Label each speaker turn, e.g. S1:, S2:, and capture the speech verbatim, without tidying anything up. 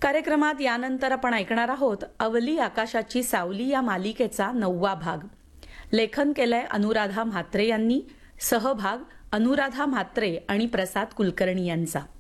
S1: कार्यक्रमात यानंतर आपण ऐकणार आहोत अवली आकाशाची सावली या मालिकेचा नववा भाग. लेखन केलंय अनुराधा म्हात्रे यांनी, सहभाग अनुराधा म्हात्रे आणि प्रसाद कुलकर्णी यांचा.